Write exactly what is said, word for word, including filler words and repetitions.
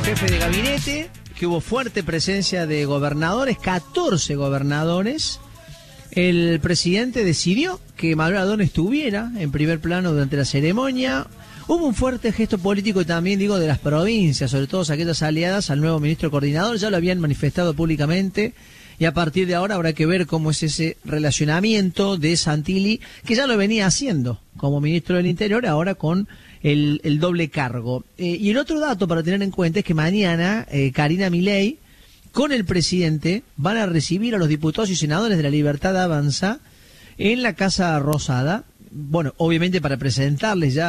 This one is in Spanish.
jefe de gabinete, que hubo fuerte presencia de gobernadores, catorce gobernadores. El presidente decidió que Manuel Adón estuviera en primer plano durante la ceremonia. Hubo un fuerte gesto político también, digo, de las provincias, sobre todo aquellas aliadas al nuevo ministro coordinador, ya lo habían manifestado públicamente, y a partir de ahora habrá que ver cómo es ese relacionamiento de Santilli, que ya lo venía haciendo como ministro del Interior, ahora con el, el doble cargo. Eh, y el otro dato para tener en cuenta es que mañana eh, Karina Milei con el presidente van a recibir a los diputados y senadores de la Libertad Avanza en la Casa Rosada, bueno, obviamente para presentarles ya